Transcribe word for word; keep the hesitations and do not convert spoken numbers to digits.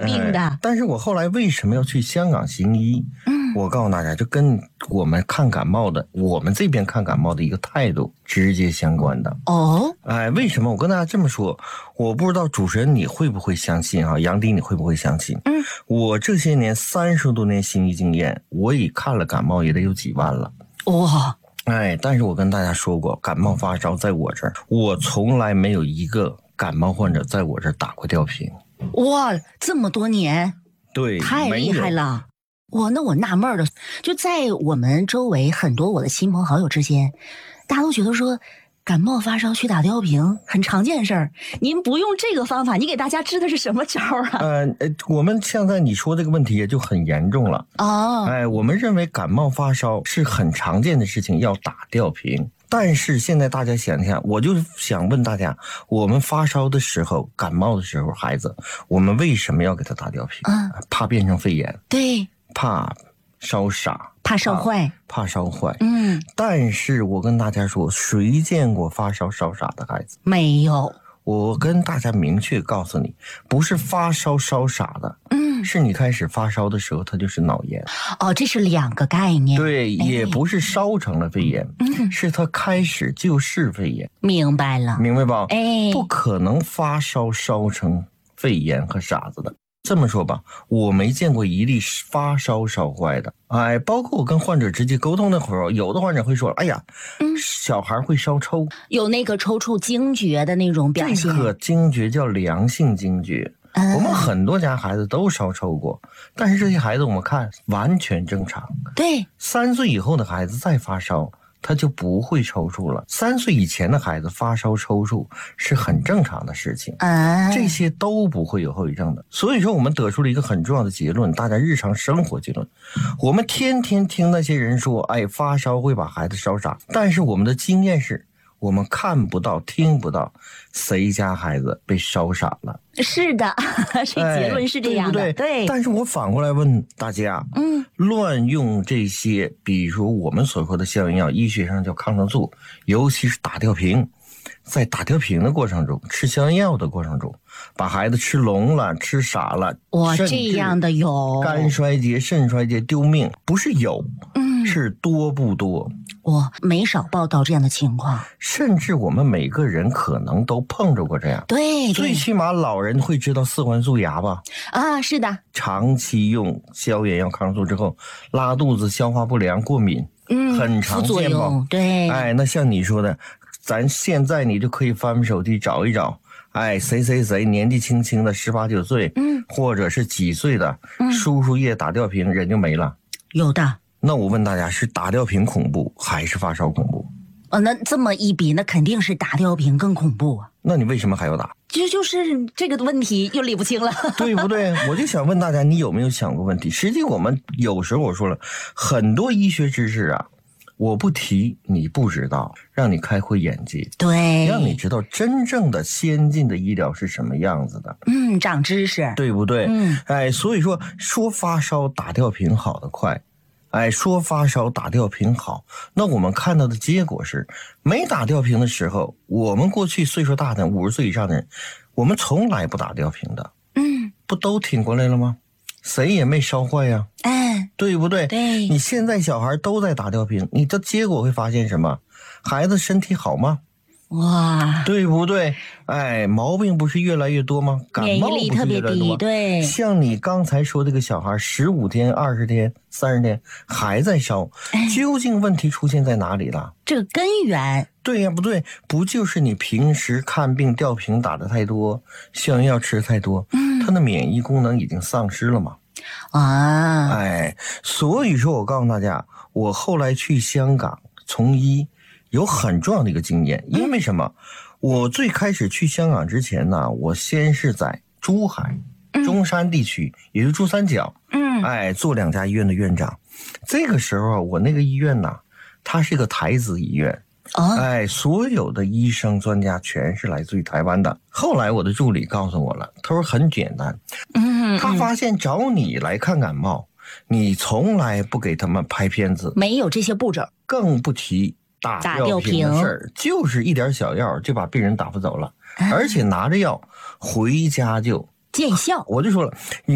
病的、 哎。但是我后来为什么要去香港行医？嗯，我告诉大家，就跟我们看感冒的，我们这边看感冒的一个态度直接相关的。 哦， 哎，为什么？我跟大家这么说，我不知道主持人你会不会相信啊？杨迪你会不会相信？嗯，我这些年三十多年行医经验，我已看了感冒也得有几万了。 哇！ 哎，但是我跟大家说过，感冒发烧在我这儿，我从来没有一个感冒患者在我这儿打过吊瓶。 哇，这么多年， 对， 太厉害了。哇，那我纳闷了，就在我们周围很多我的亲朋好友之间，大家都觉得说感冒发烧去打吊瓶很常见的事儿。您不用这个方法，你给大家支的是什么招啊？ 呃，我们现在你说这个问题也就很严重了。 哦， 哎，我们认为感冒发烧是很常见的事情，要打吊瓶。但是现在大家想想，我就想问大家，我们发烧的时候、感冒的时候，孩子，我们为什么要给他打吊瓶？嗯，怕变成肺炎。 对， 怕烧傻， 怕烧坏， 怕烧坏。 嗯， 但是我跟大家说，谁见过发烧烧傻的孩子？ 没有。 我跟大家明确告诉你，不是发烧烧傻的，嗯，是你开始发烧的时候，它就是脑炎。 哦，这是两个概念。 对，哎、也不是烧成了肺炎，嗯，是它开始就是肺炎。 明白了， 明白吧？ 哎， 不可能发烧烧成肺炎和傻子的。这么说吧，我没见过一例发烧烧坏的。哎，包括我跟患者直接沟通的时候，有的患者会说：“哎呀，嗯，小孩会烧抽， 有那个抽搐惊厥的那种表现。” 这个惊厥叫良性惊厥。嗯、我们很多家孩子都烧抽过，但是这些孩子我们看完全正常。 对， 三岁以后的孩子再发烧，他就不会抽搐了。三岁以前的孩子发烧抽搐是很正常的事情，啊，这些都不会有后遗症的。所以说我们得出了一个很重要的结论，大家日常生活结论。我们天天听那些人说，哎，发烧会把孩子烧傻，但是我们的经验是，我们看不到听不到谁家孩子被烧傻了。 是的，这结论是这样的，哎、对不对？对。 但是我反过来问大家，嗯，乱用这些，比如我们所说的消炎药，医学上叫抗生素，尤其是打吊瓶，在打吊瓶的过程中，吃消炎药的过程中，把孩子吃聋了、吃傻了， 哇，这样的有肝衰竭、肾衰竭、丢命，不是有，嗯，是多不多？ 哇，没少报道这样的情况， 甚至我们每个人可能都碰着过这样。 对， 最起码老人会知道四环素牙吧？ 啊，是的。 长期用消炎药、抗生素之后，拉肚子、消化不良、过敏，嗯，很常见吧？ 对。 哎，那像你说的，咱现在你就可以翻翻手机找一找，哎，谁谁谁年纪轻轻的十八九岁，嗯，或者是几岁的，嗯，输输液打吊瓶，人就没了。 有的。 那我问大家，是打吊瓶恐怖还是发烧恐怖？ 哦，那这么一比，那肯定是打吊瓶更恐怖啊！ 那你为什么还要打？ 就就是这个问题又理不清了， 对不对？我就想问大家，你有没有想过问题？实际我们有时候我说了很多医学知识啊，我不提你不知道，让你开慧眼界， 对， 让你知道真正的先进的医疗是什么样子的。 嗯，长知识， 对不对？ 嗯， 哎，所以说说发烧打吊瓶好得快。哎，说发烧打吊瓶好，那我们看到的结果是，没打吊瓶的时候，我们过去岁数大的五十岁以上的人，我们从来不打吊瓶的，嗯，不都挺过来了吗？谁也没烧坏呀， 哎， 对不对？ 对， 你现在小孩都在打吊瓶，你的结果会发现什么？孩子身体好吗？ 哇， 对不对？哎，毛病不是越来越多吗？感冒不是越来越多吗？免疫力特别低， 对。 像你刚才说这个小孩，十五天、二十天、三十天还在烧，哎，究竟问题出现在哪里了？ 这个根源。 对呀，不对，不就是你平时看病吊瓶打的太多，消炎药吃的太多，嗯，他的免疫功能已经丧失了嘛？ 啊， 哎，所以说我告诉大家，我后来去香港从医。有很重要的一个经验，因为什么？我最开始去香港之前呢，我先是在珠海、中山地区，也就是珠三角，嗯，哎，做两家医院的院长。这个时候，我那个医院呢，它是一个台资医院，哦，哎，所有的医生专家全是来自于台湾的。后来我的助理告诉我了，他说很简单，嗯，他发现找你来看感冒，你从来不给他们拍片子， 没有这些步骤， 更不提。打吊瓶的事儿，就是一点小药就把病人打发走了，而且拿着药回家就见效。 我就说了，